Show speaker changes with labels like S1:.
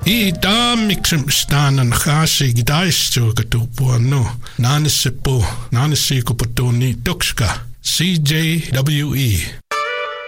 S1: I da mixum stan an chasi gidaistu katupuano. Nanisipo, nanisiko potoni tukska. CJWE.